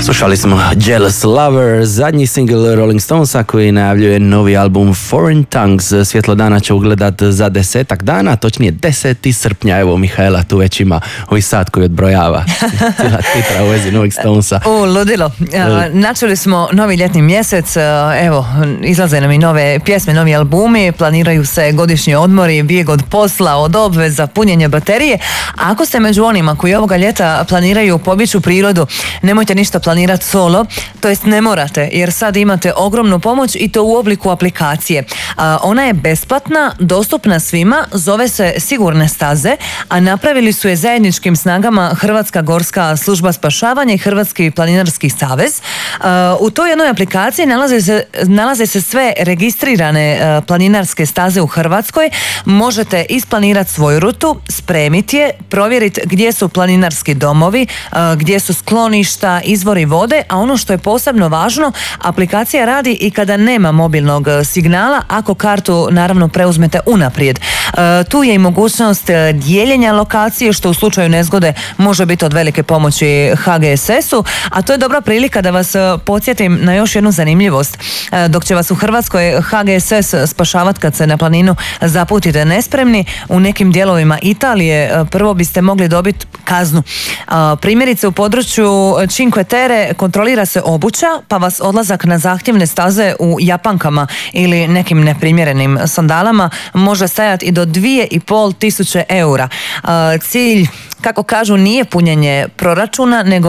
Slušali smo Jealous Lover, zadnji single Rolling Stonesa koji najavljuje novi album Foreign Tongues. Svjetlo dana će ugledat za 10 dana, točnije 10. srpnja. Evo Mihaela tu već ima ovaj sat koji odbrojava. Cijela titra u vezi novih Stonesa. Ludilo. Načeli smo novi ljetni mjesec, evo, izlaze nam i nove pjesme, novi albumi, planiraju se godišnji odmori, bijeg od posla, od obveza, punjenje baterije. A ako ste među onima koji ovoga ljeta planiraju pobjeć u prirodu, nemojte ništa planirati solo, to jest ne morate, jer sad imate ogromnu pomoć i to u obliku aplikacije. Ona je besplatna, dostupna svima, zove se Sigurne staze, a napravili su je zajedničkim snagama Hrvatska gorska služba spašavanja i Hrvatski planinarski savez. U toj jednoj aplikaciji nalaze se sve registrirane planinarske staze u Hrvatskoj. Možete isplanirati svoju rutu, spremiti je, provjeriti gdje su planinarski domovi, gdje su skloništa, izvori vode, a ono što je posebno važno, aplikacija radi i kada nema mobilnog signala, ako kartu naravno preuzmete unaprijed. Tu je i mogućnost dijeljenja lokacije, što u slučaju nezgode može biti od velike pomoći HGSS-u, a to je dobra prilika da vas podsjetim na još jednu zanimljivost. Dok će vas u Hrvatskoj HGSS spašavati kad se na planinu zaputite nespremni, u nekim dijelovima Italije prvo biste mogli dobiti kaznu. Primjerice u području Cinque Terre kontrolira se obuća, pa vas odlazak na zahtjevne staze u japankama ili nekim neprimjerenim sandalama može stajati i do 2.500 eura. Cilj, kako kažu, nije punjenje proračuna, nego